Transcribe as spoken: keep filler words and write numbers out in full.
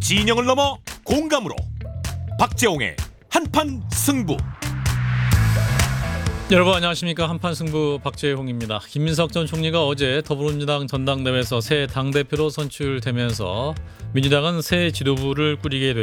진영을 넘어 공감으로 박재홍의 한판 승부. 여러분 안녕하십니까. 한판 승부 박재홍입니다. 김민석 전 총리가 어제 더불어민주당 전당대회에서 새 당대표로 선출되면서 민주당은 새 지도부를 꾸리게